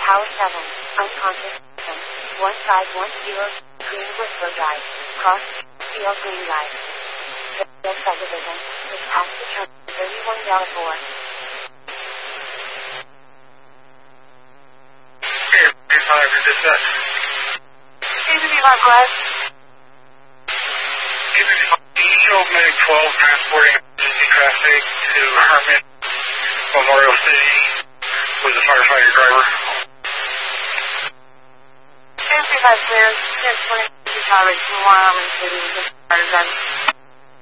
Tower 7, unconscious, 1510, Greenwood Drive, cross, field green light. The subdivision, is past the turn, 31 Delta 4. Hey, 5, is this us? CBB5, go ahead. Show Medic 12 transporting emergency traffic to Hermit, Memorial City, with a firefighter driver. CBB5 clear, transporting emergency traffic to Wyoming City with a firefighter driver.